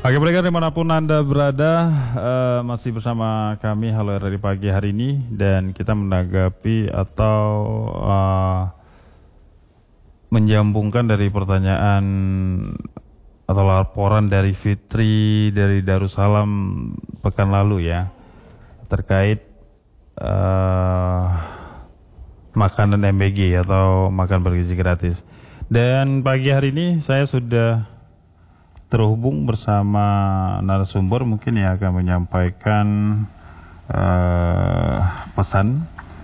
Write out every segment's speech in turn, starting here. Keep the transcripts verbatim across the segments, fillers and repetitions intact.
Oke, pendengar dimanapun Anda berada, uh, masih bersama kami Halo R R I pagi hari ini, dan kita menanggapi atau uh, menyambungkan dari pertanyaan atau laporan dari Fitri dari Darussalam pekan lalu ya, terkait uh, makanan M B G atau makan bergizi gratis. Dan pagi hari ini saya sudah terhubung bersama narasumber mungkin yang akan menyampaikan uh, pesan.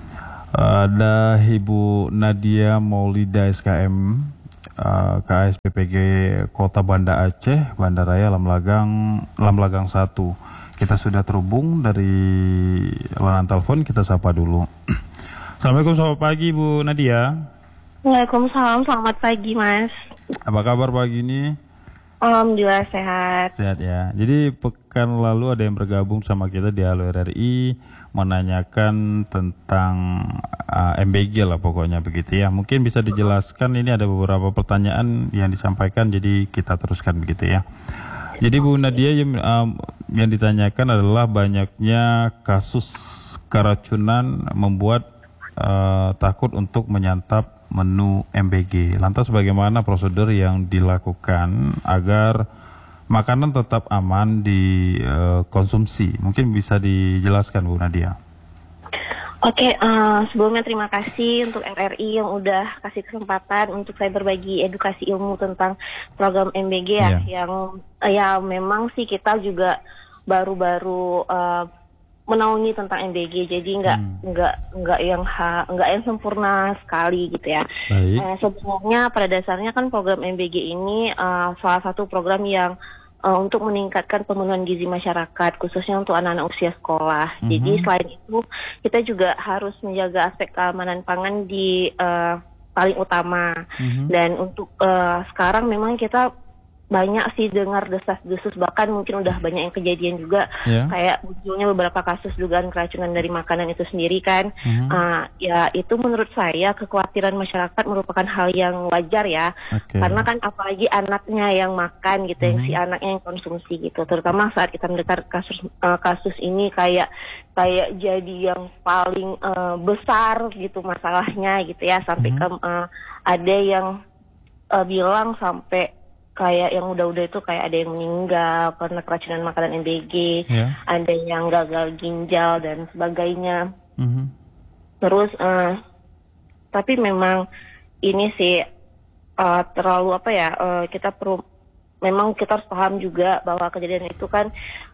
Uh, ada Ibu Nadia Maulida S K M, uh, K S P P G Kota Banda Aceh, Bandaraya Lamlagang, Lamlagang satu. Kita sudah terhubung dari layanan telepon, kita sapa dulu. Assalamualaikum, selamat pagi Bu Nadia. Waalaikumsalam, selamat pagi Mas. Apa kabar pagi ini? Alhamdulillah sehat. Sehat ya. Jadi pekan lalu ada yang bergabung sama kita di Halo R R I menanyakan tentang uh, M B G lah pokoknya begitu ya. Mungkin bisa dijelaskan, ini ada beberapa pertanyaan yang disampaikan, jadi kita teruskan begitu ya. Jadi Bu Nadia yang, um, yang ditanyakan adalah banyaknya kasus keracunan membuat uh, takut untuk menyantap menu M B G. Lantas bagaimana prosedur yang dilakukan agar makanan tetap aman dikonsumsi? Uh, Mungkin bisa dijelaskan Bu Nadia. Oke, uh, sebelumnya terima kasih untuk R R I yang udah kasih kesempatan untuk saya berbagi edukasi ilmu tentang program M B G ya, yeah. yang uh, ya memang sih kita juga baru-baru uh, menaungi tentang M B G, jadi nggak hmm. nggak nggak yang ha, nggak yang sempurna sekali gitu ya. Uh, sebenarnya pada dasarnya kan program M B G ini uh, salah satu program yang uh, untuk meningkatkan pemenuhan gizi masyarakat, khususnya untuk anak-anak usia sekolah. Hmm. Jadi selain itu kita juga harus menjaga aspek keamanan pangan di uh, paling utama. Hmm. Dan untuk uh, sekarang memang kita banyak sih dengar desas-desus, bahkan mungkin udah banyak yang kejadian juga, yeah. kayak munculnya beberapa kasus dugaan keracunan dari makanan itu sendiri kan. Mm-hmm. uh, ya itu menurut saya kekhawatiran masyarakat merupakan hal yang wajar ya, okay. karena kan apalagi anaknya yang makan gitu, mm-hmm. yang si anaknya yang konsumsi gitu, terutama saat kita mendengar kasus uh, kasus ini kayak kayak jadi yang paling uh, besar gitu masalahnya gitu ya, sampai mm-hmm. ke uh, ada yang uh, bilang sampai kayak yang udah-udah itu kayak ada yang meninggal karena keracunan makanan M B G, yeah. ada yang gagal ginjal dan sebagainya. Mm-hmm. Terus, uh, tapi memang ini sih uh, terlalu apa ya? Uh, kita perlu, memang kita harus paham juga bahwa kejadian itu kan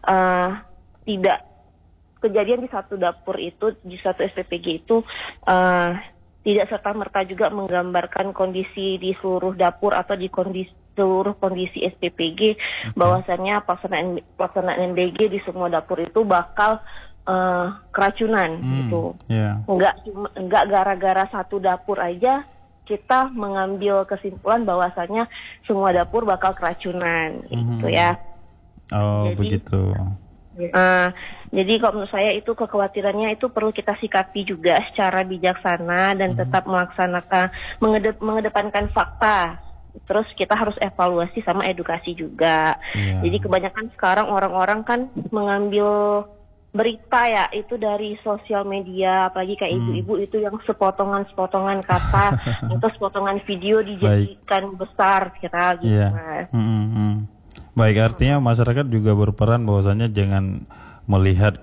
uh, tidak kejadian di satu dapur itu, di satu S P P G itu. Uh, tidak serta-merta juga menggambarkan kondisi di seluruh dapur atau di kondisi seluruh kondisi S P P G, okay. bahwasannya pelaksanaan pelaksanaan M B G di semua dapur itu bakal uh, keracunan hmm, gitu. Yeah. Enggak cuma enggak gara-gara satu dapur aja kita mengambil kesimpulan bahwasannya semua dapur bakal keracunan hmm. gitu ya. Oh, jadi, begitu. Uh, jadi kalau menurut saya itu kekhawatirannya itu perlu kita sikapi juga secara bijaksana dan hmm. tetap melaksanakan mengedep, mengedepankan fakta. Terus kita harus evaluasi sama edukasi juga. Yeah. Jadi kebanyakan sekarang orang-orang kan mengambil berita ya itu dari sosial media, apalagi kayak hmm. ibu-ibu itu yang sepotongan-sepotongan kata atau sepotongan video dijadikan Baik. besar kira gitu. Yeah. Hmm, hmm. Baik, artinya masyarakat juga berperan bahwasanya jangan melihat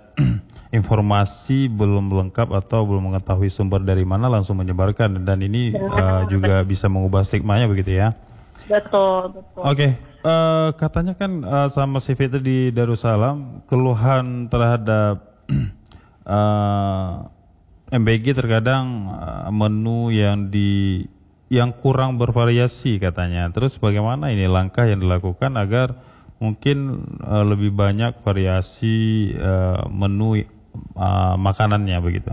informasi belum lengkap atau belum mengetahui sumber dari mana langsung menyebarkan, dan ini uh, juga bisa mengubah stigmanya begitu ya. Betul, betul. Oke, okay. uh, katanya kan uh, sama si Fitri di Darussalam keluhan terhadap uh, M B G terkadang uh, menu yang di yang kurang bervariasi katanya. Terus bagaimana ini langkah yang dilakukan agar mungkin uh, lebih banyak variasi uh, menu uh, makanannya begitu?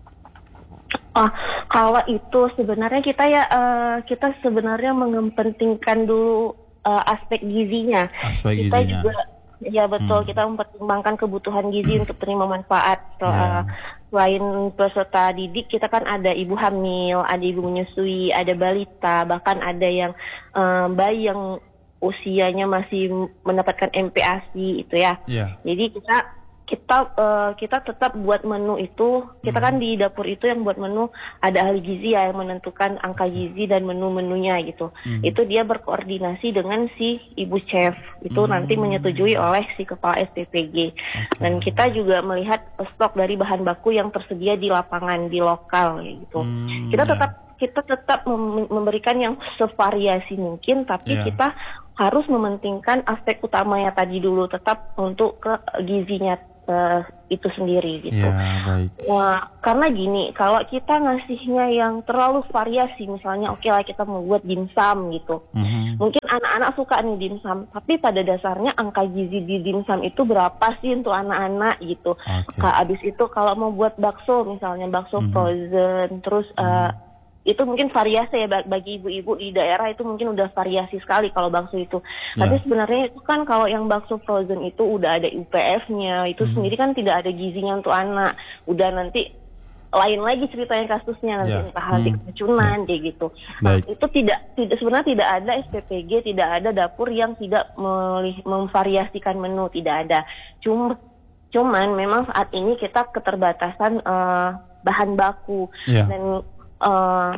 Oh, kalau itu sebenarnya kita ya uh, kita sebenarnya mengepentingkan dulu uh, aspek gizinya. Aspek kita gizinya. juga ya betul hmm. kita mempertimbangkan kebutuhan gizi untuk terima manfaat. So, yeah. uh, Selain peserta didik, kita kan ada ibu hamil, ada ibu menyusui, ada balita, bahkan ada yang um, bayi yang usianya masih mendapatkan M P A S I itu ya. Yeah. Jadi kita kita uh, kita tetap buat menu itu, kita hmm. kan di dapur itu yang buat menu ada ahli gizi ya yang menentukan angka gizi dan menu-menunya gitu. Hmm. Itu dia berkoordinasi dengan si ibu chef itu hmm. nanti menyetujui oleh si kepala S P P G. Okay. Dan kita juga melihat stok dari bahan baku yang tersedia di lapangan di lokal gitu. Hmm. Kita tetap kita tetap memberikan yang sevariasi mungkin, tapi yeah. kita harus mementingkan aspek utamanya tadi dulu, tetap untuk ke gizinya uh, itu sendiri gitu. Yeah, baik. Nah, karena gini, kalau kita ngasihnya yang terlalu variasi, misalnya oke okay lah kita mau buat dimsum gitu, mm-hmm. mungkin anak-anak suka nih dimsum, tapi pada dasarnya angka gizi di dimsum itu berapa sih untuk anak-anak gitu. Okay. Abis itu kalau mau buat bakso misalnya, bakso mm-hmm. frozen, terus mm-hmm. uh, itu mungkin variasi ya bagi ibu-ibu di daerah itu mungkin udah variasi sekali kalau bakso itu. Yeah. Tapi sebenarnya itu kan kalau yang bakso frozen itu udah ada U P F-nya, itu hmm. sendiri kan tidak ada gizinya untuk anak. Udah nanti lain lagi ceritanya kasusnya nanti yeah. entah nanti hmm. keracunan yeah. kayak gitu. Nah, itu tidak tidak sebenarnya tidak ada S P P G, tidak ada dapur yang tidak melih, memvariasikan menu, tidak ada. Cuma cuman memang saat ini kita keterbatasan uh, bahan baku yeah. dan Uh,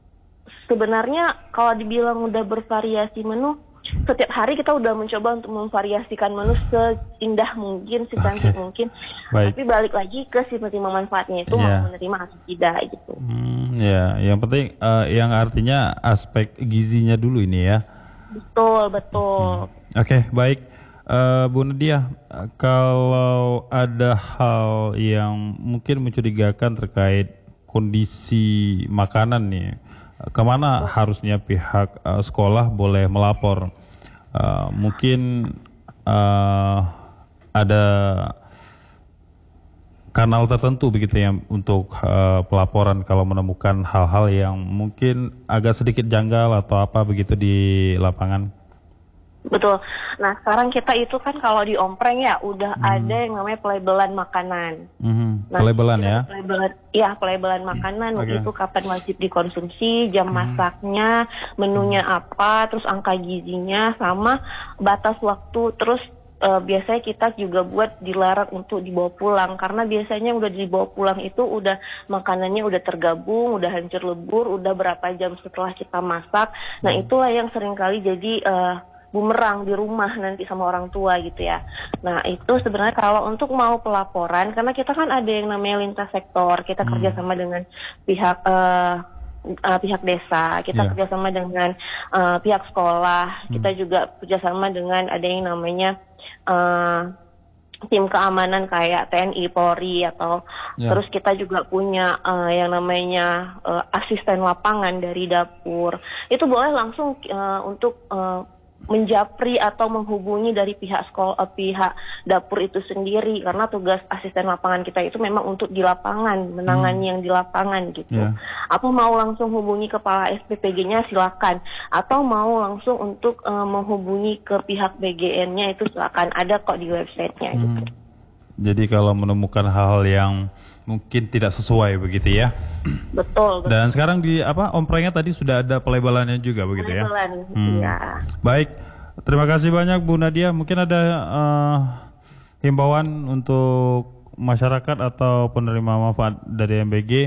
sebenarnya kalau dibilang udah bervariasi menu, setiap hari kita udah mencoba untuk memvariasikan menu seindah mungkin, secantik okay. mungkin. Baik. Tapi balik lagi ke si penerima manfaatnya itu yeah. mau menerima atau tidak gitu. Hmm, ya, yeah. yang penting uh, yang artinya aspek gizinya dulu ini ya. Betul, betul. Hmm. Oke, okay, baik. Uh, Bu Nadia, kalau ada hal yang mungkin mencurigakan terkait kondisi makanan nih, kemana oh. harusnya pihak uh, sekolah boleh melapor? Uh, mungkin uh, ada kanal tertentu begitu ya untuk uh, pelaporan kalau menemukan hal-hal yang mungkin agak sedikit janggal atau apa begitu di lapangan. Betul. Nah sekarang kita itu kan kalau di Ompreng ya udah hmm. ada yang namanya pelabelan makanan. Hmm. Nah, pelabelan ya? Pelabelan, ya pelabelan makanan. Okay. Itu kapan wajib dikonsumsi, jam hmm. masaknya, menunya hmm. apa, terus angka gizinya, sama batas waktu. Terus uh, biasanya kita juga buat dilarang untuk dibawa pulang karena biasanya udah dibawa pulang itu udah makanannya udah tergabung, udah hancur lebur, udah berapa jam setelah kita masak. Nah hmm. itulah yang seringkali jadi uh, bumerang di rumah nanti sama orang tua gitu ya. Nah itu sebenarnya kalau untuk mau pelaporan, karena kita kan ada yang namanya lintas sektor, kita hmm. kerjasama dengan pihak uh, uh, pihak desa, kita yeah. kerjasama dengan uh, pihak sekolah, hmm. kita juga kerjasama dengan ada yang namanya uh, tim keamanan kayak T N I, Polri atau yeah. terus kita juga punya uh, yang namanya uh, asisten lapangan dari dapur. Itu boleh langsung uh, untuk uh, menjapri atau menghubungi dari pihak sekolah, uh, pihak dapur itu sendiri karena tugas asisten lapangan kita itu memang untuk di lapangan, menangani hmm. yang di lapangan gitu. Yeah. Apa mau langsung hubungi kepala S P P G-nya silakan, atau mau langsung untuk uh, menghubungi ke pihak B G N-nya itu silakan, ada kok di websitenya hmm. gitu. Jadi kalau menemukan hal-hal yang mungkin tidak sesuai begitu ya. Betul, betul. Dan sekarang di apa Omprengnya tadi sudah ada pelabelannya juga begitu ya. Pelabelan, hmm. iya. Baik, terima kasih banyak Bu Nadia. Mungkin ada uh, himbauan untuk masyarakat atau penerima manfaat dari M B G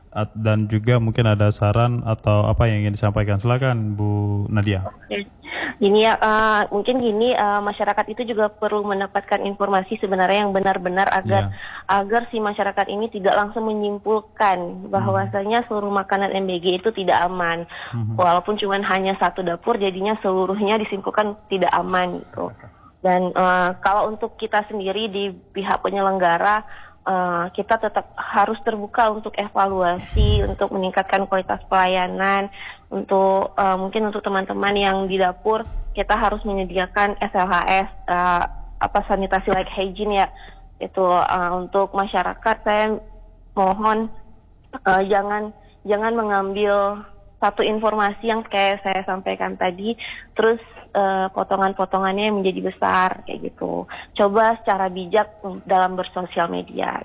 dan juga mungkin ada saran atau apa yang ingin disampaikan. Silakan Bu Nadia. Oke. Gini ya, uh, mungkin gini uh, masyarakat itu juga perlu mendapatkan informasi sebenarnya yang benar-benar agar yeah. agar si masyarakat ini tidak langsung menyimpulkan bahwasanya seluruh makanan M B G itu tidak aman. Mm-hmm. Walaupun cuma hanya satu dapur, jadinya seluruhnya disimpulkan tidak aman gitu. Dan uh, kalau untuk kita sendiri di pihak penyelenggara, Uh, kita tetap harus terbuka untuk evaluasi, untuk meningkatkan kualitas pelayanan, untuk uh, mungkin untuk teman-teman yang di dapur kita harus menyediakan S L H S, uh, apa sanitasi like hygiene ya, itu uh, untuk masyarakat saya mohon uh, jangan jangan mengambil satu informasi yang kayak saya sampaikan tadi, terus uh, potongan-potongannya menjadi besar kayak gitu. Coba secara bijak dalam bersosial media.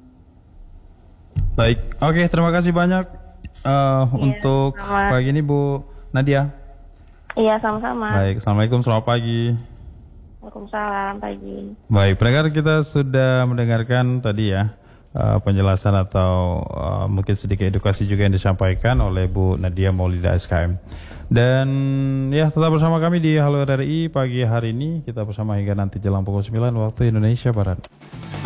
Baik, oke, terima kasih banyak uh, ya, untuk selamat. Pagi ini Bu Nadia. Iya, sama-sama. Baik, Assalamualaikum, selamat pagi. Waalaikumsalam, pagi. Baik, pendengar, kita sudah mendengarkan tadi ya uh, penjelasan atau uh, mungkin sedikit edukasi juga yang disampaikan oleh Bu Nadia Maulida S K M. Dan ya, tetap bersama kami di Halo R R I pagi hari ini. Kita bersama hingga nanti jelang pukul sembilan waktu Indonesia Barat.